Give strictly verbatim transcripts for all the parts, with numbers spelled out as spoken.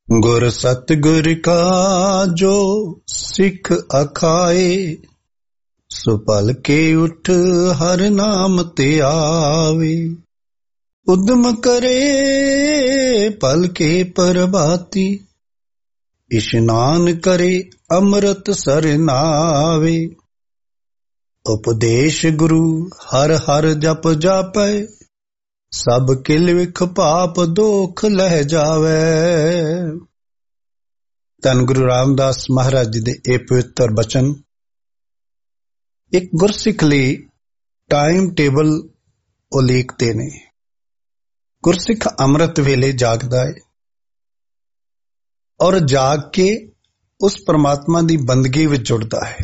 गुर सतगुर का जो सिख अखाए, सो पल के उठ हर नाम ते आवे। उद्यम करे पल के प्रभाती, इशनान करे अमृत सर नावे। उपदेश गुरु हर हर जप जापै, सब किल विख पाप दोख लह जावे। धन गुरु रामदास महाराज जी दे ए पवित्र बचन एक गुरसिख लई टाइम टेबल उलीकते ने। गुरसिख अमृत वेले जागदा है और जाग के उस परमात्मा दी बंदगी विच जुड़दा है।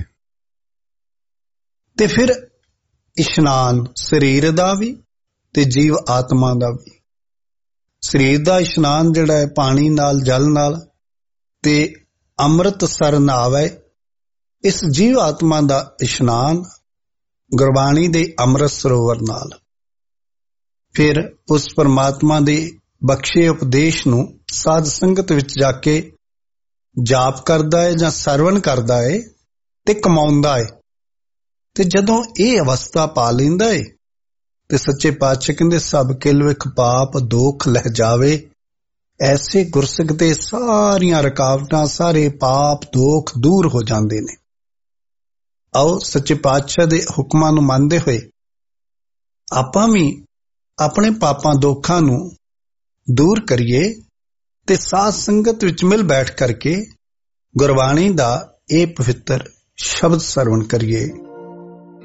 ते फिर इशनान शरीर दा भी ते जीव आत्मा दा भी। शरीर दा इशनान जिहड़ा है पानी नाल जल नाल ते अमृत सर नावे। इस जीव आत्मा दा इशनान गुरबाणी दे अमृत सरोवर नाल। फिर उस परमात्मा दे बख्शे उपदेश नूं साध संगत विच जाके जाप करदा है जां सरवण करदा है ते कमाउंदा है। ते जदों ये अवस्था पा लैंदा है ते सच्चे पातशाह कहंदे सब किल विख पाप दोख लह जावे। ऐसे गुरसिख दे सारियां रुकावटां सारे पाप दोख दूर हो जांदे ने। आओ सच्चे पातशाह दे हुक्मां नूं मनदे होए आपां भी अपने पापां दोखां नूं दूर करिए ते साध संगत विच मिल बैठ करके गुरबाणी दा ए पवित्र शब्द सरवण करिए।